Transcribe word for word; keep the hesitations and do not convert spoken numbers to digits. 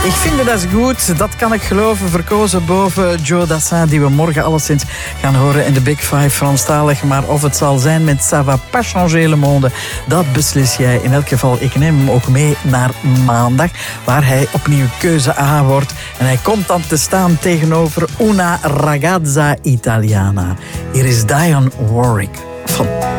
Ik vind dat is goed, dat kan ik geloven. Verkozen boven Joe Dassin, die we morgen alleszins gaan horen in de Big Five Franstalig. Maar of het zal zijn met Ça va pas changer le monde, dat beslis jij. In elk geval, ik neem hem ook mee naar maandag, waar hij opnieuw keuze A wordt. En hij komt dan te staan tegenover Una ragazza italiana. Hier is Dionne Warwick. Van